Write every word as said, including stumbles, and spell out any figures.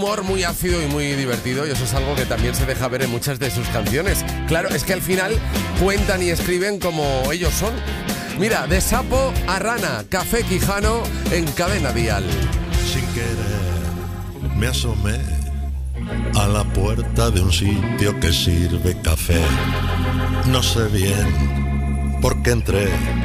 humor muy ácido y muy divertido, y eso es algo que también se deja ver en muchas de sus canciones. Claro, es que al final cuentan y escriben como ellos son. Mira, de sapo a rana, Café Quijano en Cadena Dial. Sin querer me asomé a la puerta de un sitio que sirve café. No sé bien por qué entré,